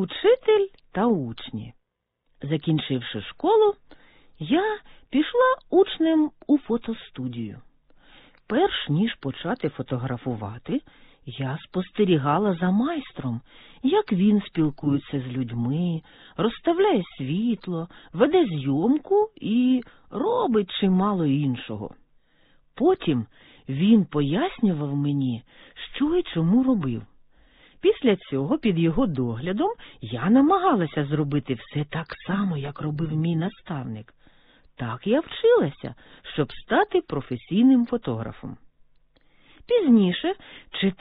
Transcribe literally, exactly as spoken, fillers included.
Учитель та учні. Закінчивши школу, я пішла учнем у фотостудію. Перш ніж почати фотографувати, я спостерігала за майстром, як він спілкується з людьми, розставляє світло, веде зйомку і робить чимало іншого. Потім він пояснював мені, що і чому робив. Після цього під його доглядом я намагалася зробити все так само, як робив мій наставник. Так я вчилася, щоб стати професійним фотографом. Пізніше,